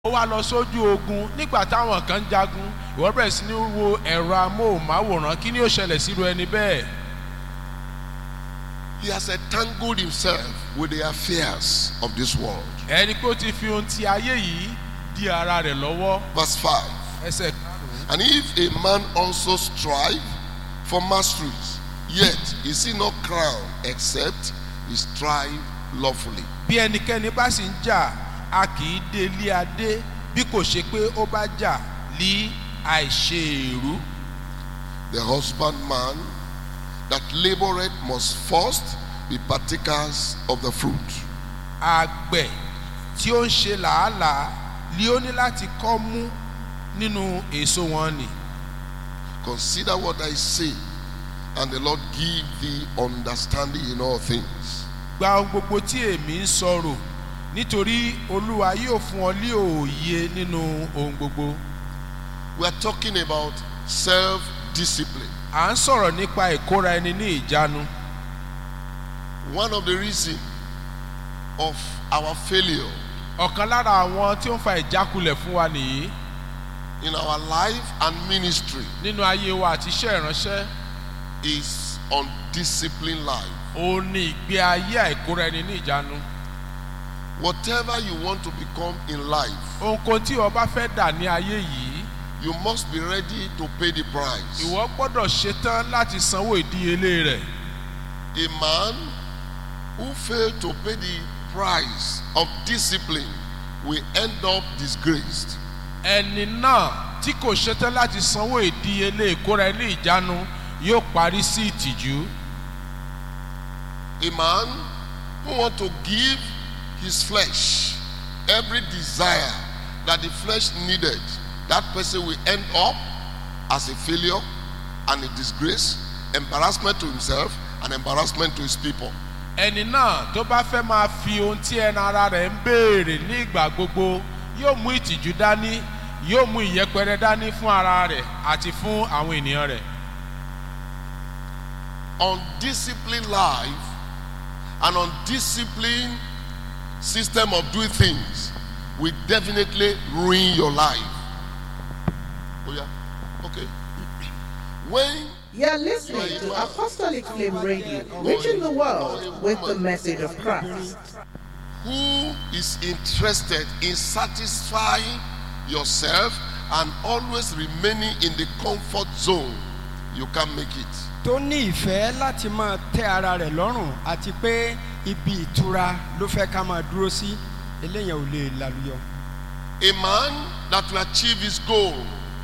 ó wá lọ sójú ogun nígbà táwọn kan jagun ìwọ bẹ̀rẹ̀ sí ní wo ẹ̀rọ amóhùnmáwòrán kí ni ó ṣẹlẹ̀ sírú ẹni bẹ́ẹ̀. He has entangled himself with the affairs of this world. ẹni pé ó ti fi ohun ti ayé yìí di ara rẹ̀ lọ́wọ́. Verse 5. ẹsẹ̀ karùn-ún. And if a man also strive for masteries, yet is he not crowned except he strive lawfully. bí ẹnikẹ́ni bá sì ń jà a kì í dé ilé adé bí kò ṣe pé ó bá jà ní àìṣe èrú. The husbandman that laboureth must first be partakers of the fruit. àgbẹ̀ tí ó ń ṣe làálàá ni ó ní láti kọ́ mú nínú èso wọn nì. Consider what I say, and the Lord give thee understanding in all things. gba ohun gbogbo tí èmi ń sọ̀rọ̀ nítorí olúwa yóò fún ọ ní òye nínú ohun gbogbo. We are talking about self-discipline. à ń sọ̀rọ̀ nípa ìkóra ẹni ní ìjánu. One of the reasons of our failure ọ̀kan lára àwọn tí ó ń fa ìjákulẹ̀ fún wa nìyí in our life and ministry nínú ayé wa àti iṣẹ́ ìránṣẹ́ is undisciplined life. ó ní ìgbé ayé àìkóra ẹni ní ìjánu. Whatever you want to become in life, ohunkóhun tí o bá fẹ́ dà ní ayé yìí you must be ready to pay the price. ìwọ gbọ́dọ̀ ṣetán láti sanwó ìdíyelé rẹ̀. A man who failed to pay the price of discipline will end up disgraced. ẹni náà tí kò ṣetán láti sanwó ìdíyelé ìkóra ẹni ìjánu yóò parí sí ìtìjú. A man who wants to give his flesh every desire that the flesh needed, that person will end up as a failure and a disgrace, embarrassment to himself and embarrassment to his people. ẹni náà tó bá fẹ́ máa fi ohun tí ẹnu ara rẹ̀ ń béèrè ní ìgbà gbogbo yóò mú ìtìjú dání yóò mú ìyẹpẹrẹ dání fún ara rẹ̀ àti fún àwọn ènìyàn rẹ̀. Undisciplined life and undisciplined system of doing things will definitely ruin your life. Oh yeah, okay. When You're listening to Apostolic Flame Radio, reaching the world with the message of Christ. who is interested in satisfying yourself and always remaining in the comfort zone, you can't make it. tó ní ìfẹ́ láti máa tẹ́ ara rẹ̀ lọ́rùn àti pé ibi ìtura ló fẹ́ ká máa dúró sí eléyàn ò lè lálùyọ. A man that will achieve his goal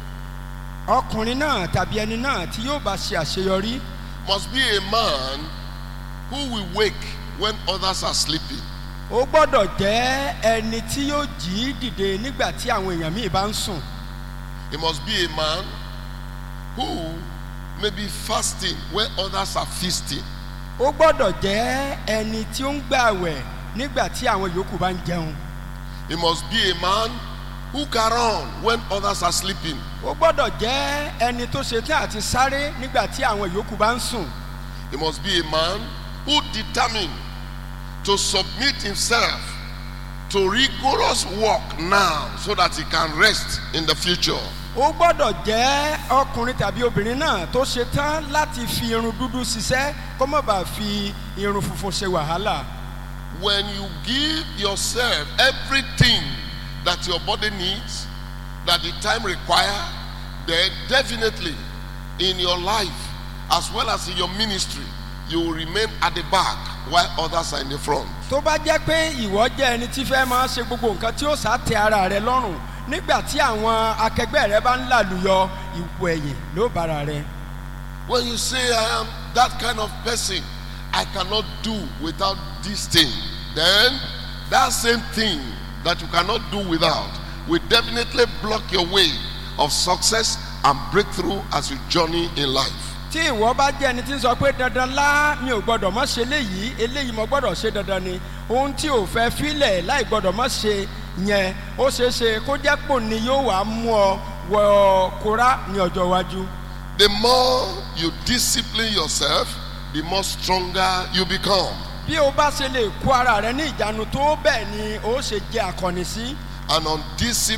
ọkùnrin náà tàbí ẹni náà tí yóò bá ṣe àṣeyọrí must be a man who will wake when others are sleeping. ó gbọ́dọ̀ jẹ́ ẹni tí yóò jí dìde nígbà tí àwọn èèyàn míì bá ń sùn. He must be a man who may be fasting when others are feasting. ó gbọ́dọ̀ jẹ́ ẹni tí ó ń gbààwẹ̀ nígbà tí àwọn yòókù bá ń jẹun. He must be a man who can run when others are sleeping. ó gbọ́dọ̀ jẹ́ ẹni tó ṣetán àti sáré nígbà tí àwọn yòókù bá ń sùn. He must be a man who determined to submit himself to rigorous work now so that he can rest in the future. ó gbọ́dọ̀ jẹ́ ọkùnrin tàbí obìnrin náà tó ṣetán láti fi irun dúdú ṣiṣẹ́ kó má bàa fi irun funfun ṣe wàhálà. When you give yourself everything that your body needs, that the time requires, then definitely in your life as well as in your ministry, you will remain at the back while others are in the front. tó bá jẹ́ pé ìwọ jẹ́ ẹni tí fẹ́ máa ṣe gbogbo nǹkan tí ó sá tẹ ara rẹ lọ́rùn nígbà tí àwọn akẹgbẹ́ rẹ bá ń làlùyọ ipò ẹ̀yìn ló bára rẹ. When you say, I am that kind of person, I cannot do without this thing, then that same thing that you cannot do without will definitely block your way of success and breakthrough as you journey in life. tí ìwọ bá jẹ́ ẹni tí ń sọ pé dandan lá mi ò gbọ́dọ̀ mọ́ ṣe léyìí eléyìí mo gbọ́dọ̀ ṣe dandan ni ohun tí ò fẹ́ fílẹ̀ láì gbọ́dọ̀ mọ́ ṣe yẹn ó ṣeé ṣe kó jẹ́ pò ní yóò wá mú ọ wọ kóra ní ọjọ́ iwájú. The more you discipline yourself, the more stronger you become. bí o bá ṣe lè kó ara rẹ ní ìjánu tó bẹ́ẹ̀ ni ó ṣe jẹ́ akọni sí. and undisciplined